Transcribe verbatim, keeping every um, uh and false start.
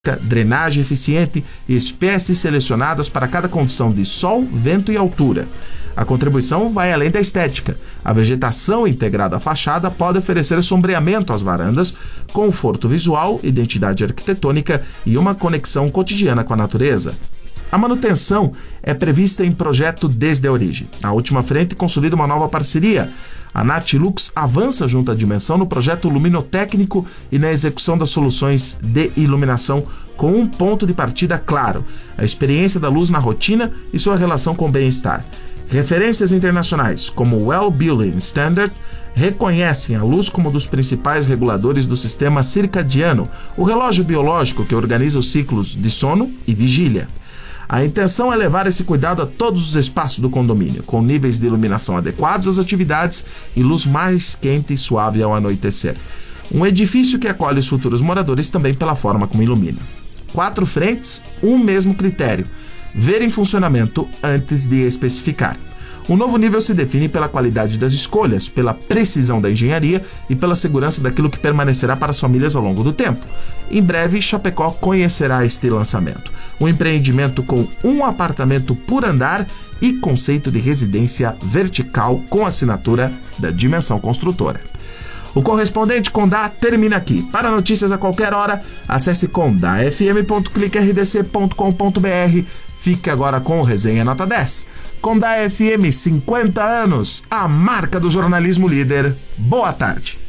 drenagem eficiente e espécies selecionadas para cada condição de sol, vento e altura. A contribuição vai além da estética. A vegetação integrada à fachada pode oferecer sombreamento às varandas, conforto visual, identidade arquitetônica e uma conexão cotidiana com a natureza. A manutenção é prevista em projeto desde a origem. A Última Frente consolida uma nova parceria. A Natilux avança junto à Dimensão no projeto luminotécnico e na execução das soluções de iluminação com um ponto de partida claro, a experiência da luz na rotina e sua relação com o bem-estar. Referências internacionais, como o Well Building Standard, reconhecem a luz como um dos principais reguladores do sistema circadiano, o relógio biológico que organiza os ciclos de sono e vigília. A intenção é levar esse cuidado a todos os espaços do condomínio, com níveis de iluminação adequados às atividades e luz mais quente e suave ao anoitecer. Um edifício que acolhe os futuros moradores também pela forma como ilumina. Quatro frentes, um mesmo critério: ver em funcionamento antes de especificar. O novo nível se define pela qualidade das escolhas, pela precisão da engenharia e pela segurança daquilo que permanecerá para as famílias ao longo do tempo. Em breve, Chapecó conhecerá este lançamento. Um empreendimento com um apartamento por andar e conceito de residência vertical com assinatura da Dimensão Construtora. O Correspondente Condá termina aqui. Para notícias a qualquer hora, acesse condá f m ponto clique r d c ponto com ponto b r. Fique agora com o Resenha Nota dez. Condá F M, cinquenta anos, a marca do jornalismo líder. Boa tarde.